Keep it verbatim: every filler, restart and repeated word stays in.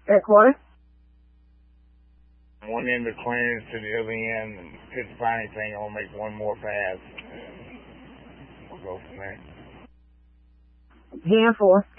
At quarter? One end of clearance to the other end, and if it's find anything, I'll make one more pass. We'll go from there. ten four.